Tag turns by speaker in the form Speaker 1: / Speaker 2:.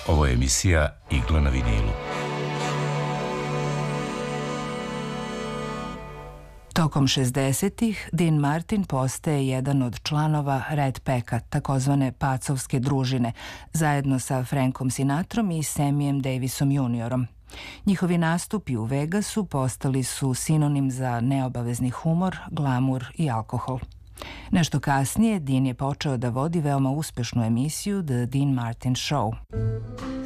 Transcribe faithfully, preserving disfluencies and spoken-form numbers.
Speaker 1: Ovo je emisija Igla na vinilu.
Speaker 2: Tokom šezdesetih Dean Martin postaje jedan od članova Red Packa, takozvane pacovske družine, zajedno sa Frankom Sinatrom i Samijem Davisom juniorom. Njihovi nastupi u Vegasu postali su sinonim za neobavezni humor, glamur i alkohol. Nešto kasnije Dean je počeo da vodi veoma uspešnu emisiju The Dean Martin Show.